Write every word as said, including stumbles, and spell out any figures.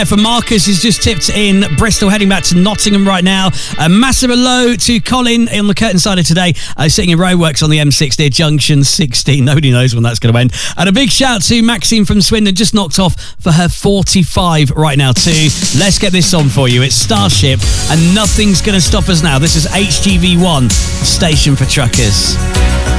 For Marcus, who's just tipped in Bristol, heading back to Nottingham right now. A massive hello to Colin on the curtain side of today, uh, sitting in roadworks on the M six near Junction sixteen. Nobody knows when that's going to end. And a big shout to Maxine from Swindon, just knocked off for her forty-five right now too. Let's get this on for you. It's Starship, and nothing's going to stop us now. This is H G V one, Station for Truckers.